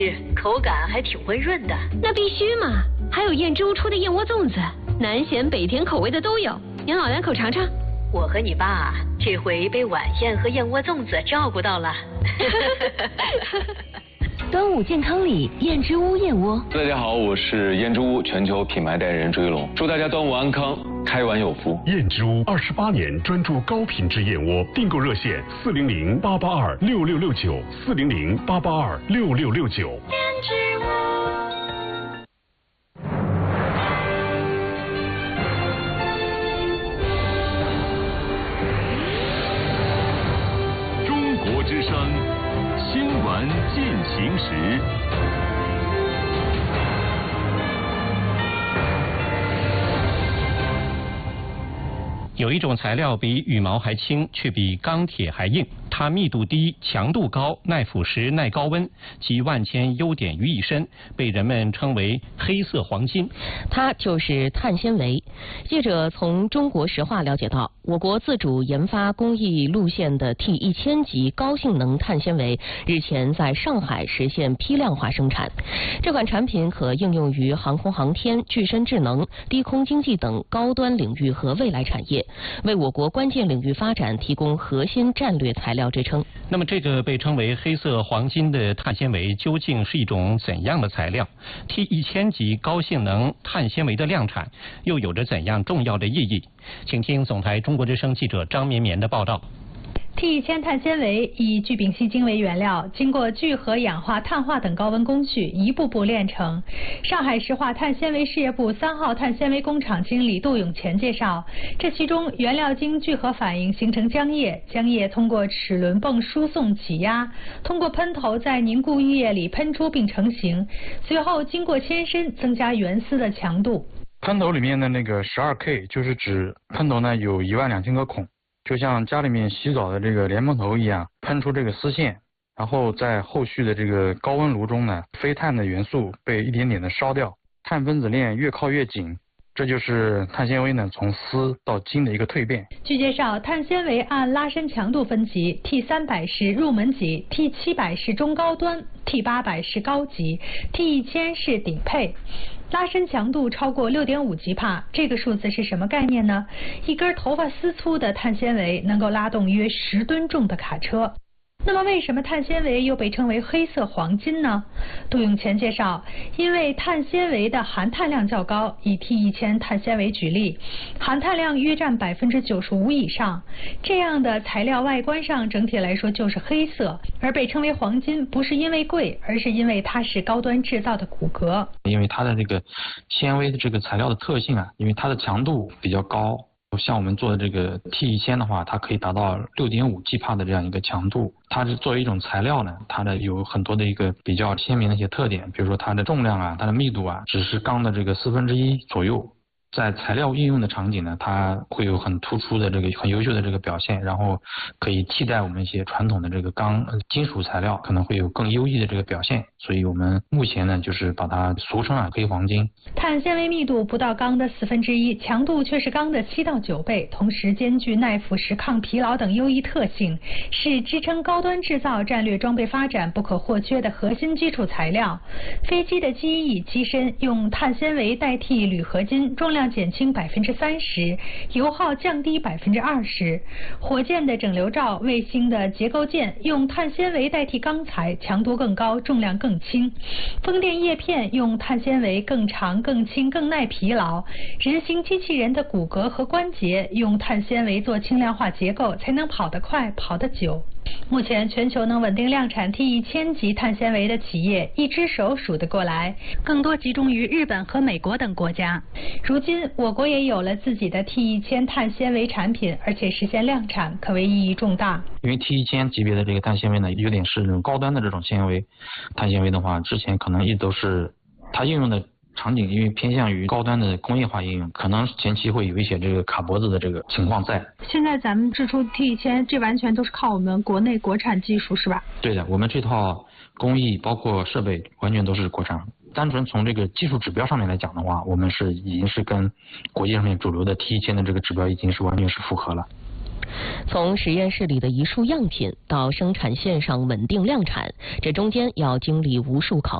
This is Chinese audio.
口感还挺温润的。 那必须嘛！还有燕之屋出的燕窝粽子，南咸北甜口味的都有，您老两口尝尝。 我和你爸这回被晚宴和燕窝粽子照顾到了。 端午健康礼，燕之屋燕窝。 大家好，我是燕之屋全球品牌代言人朱一龙，祝大家端午安康，开碗有福。 燕之屋28年专注高品质燕窝，订购热线400-882-6669，400-882-6669。 燕之屋。 中国之声新闻进行时。 有一种材料比羽毛还轻，却比钢铁还硬。它密度低、强度高、耐腐蚀、耐高温，集万千优点于一身，被人们称为黑色黄金。 它就是碳纤维。记者从中国石化了解到，我国自主研发工艺路线的 T1000级高性能碳纤维日前在上海实现批量化生产。这款产品可应用于航空航天、具身智能、低空经济等高端领域和未来产业，为我国关键领域发展提供核心战略材料支撑。 那么，这个被称为黑色黄金的碳纤维究竟是一种怎样的材料？ T1000级高性能碳纤维的量产又有着怎样重要的意义？请听总台中国之声记者张绵绵的报道。 T1000碳纤维以聚丙烯腈为原料，经过聚合、氧化、碳化等高温工序，一步步炼成。上海石化碳纤维事业部3号碳纤维工厂经理杜永乾介绍，这其中原料经聚合反应形成浆液，浆液通过齿轮泵输送挤压，通过喷头在凝固浴液里喷出并成型，随后经过牵伸增加原丝的强度。 喷头里面的那个12K 就是指喷头呢有12000个孔。就像家里面洗澡的这个莲蓬头一样，喷出这个丝线，然后在后续的这个高温炉中呢，非碳的元素被一点点的烧掉，碳分子链越靠越紧，这就是碳纤维呢从丝到金的一个蜕变。 据介绍，碳纤维按拉伸强度分级 ，T300是入门级 ，T700是中高端 ，T800是高级 ，T1000是顶配。拉伸强度超过6.5吉帕，这个数字是什么概念呢？一根头发丝粗的碳纤维能够拉动约10吨重的卡车。那么为什么碳纤维又被称为黑色黄金呢？杜永乾介绍，因为碳纤维的含碳量较高，以 T1000碳纤维举例，含碳量约占95%以上，这样的材料外观上整体来说就是黑色，而被称为黄金不是因为贵，而是因为它是高端制造的骨骼。 因为它的这个纤维的这个材料的特性啊，因为它的强度比较高。像我们做的这个 T1000的话，它可以达到6.5吉帕的这样一个强度。它是作为一种材料呢，它的有很多的一个比较鲜明的一些特点，比如说它的重量啊，它的密度啊，只是钢的这个1/4左右。在材料应用的场景呢，它会有很突出的这个很优秀的这个表现，然后可以替代我们一些传统的这个金属材料，可能会有更优异的这个表现。所以我们目前呢，就是把它俗称黑黄金。 碳纤维密度不到钢的1/4，强度却是钢的7到9倍，同时兼具耐腐蚀、抗疲劳等优异特性，是支撑高端制造战略装备发展不可或缺的核心基础材料。飞机的机翼、机身用碳纤维代替铝合金，重量减轻30%，油耗降低20%。火箭的整流罩、卫星的结构件用碳纤维代替钢材，强度更高，重量更轻。风电叶片用碳纤维更长、更轻、更耐疲劳。人形机器人的骨骼和关节用碳纤维做轻量化结构，才能跑得快、跑得久。目前全球能稳定量产 T1000级碳纤维的企业一只手数得过来，更多集中于日本和美国等国家。如今我国也有了自己的 T1000碳纤维产品，而且实现量产，可谓意义重大。 因为 T1000级别的这个碳纤维呢，有点是这种高端的这种纤维。碳纤维的话，之前可能一直都是它应用的场景，因为偏向于高端的工业化应用，可能前期会有一些这个卡脖子的这个情况在。 现在咱们制出 T1000，这完全都是靠我们国内国产技术，是吧？ 对的，我们这套工艺包括设备完全都是国产。单纯从这个技术指标上面来讲的话，我们已经是跟国际上面主流的 T1000的这个指标已经是完全是符合了。 从实验室里的一束样品到生产线上稳定量产，这中间要经历无数考